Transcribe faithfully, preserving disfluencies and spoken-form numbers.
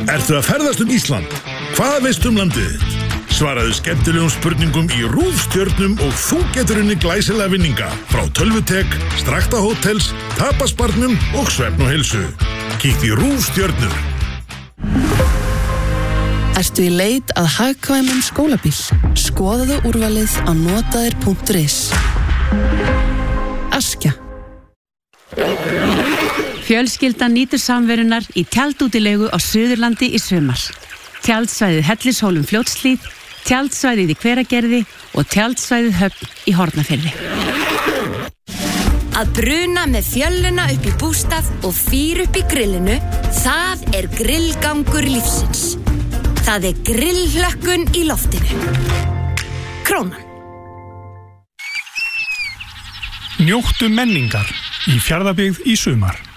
Ertu að ferðast um Ísland? Hvað veistu um landið þitt? Svaraðu skemmtilegum spurningum í RÚV-stjörnum og þú getur unni glæsilega vinninga frá Tölvutek, Strakta Hótels, Tapasbarnum og Svefn og Heilsu. Kíktu í RÚV-stjörnur. Ertu í leit að hagkvæmum skólabíl? Skoðaðu úrvalið á notaðir punktur is. Askja. Fjölskyldan nýtur samverunar í tjaldútilegu á Suðurlandi í sumar. Tjaldsvæðið Hellishólum Fljótshlíð, tjaldsvæðið í Hveragerði og tjaldsvæðið Höfn í Hornafirði. Að bruna með fjölluna upp í bústað og fýr upp í grillinu, það er grillgangur lífsins. Það er grillhlökkun í loftinu. Krónan. Njóttu menningar í Fjarðabyggð í sumar.